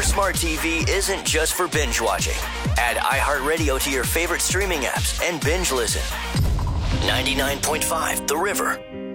smart TV isn't just for binge watching. Add iHeartRadio to your favorite streaming apps and binge listen. 99.5 The River.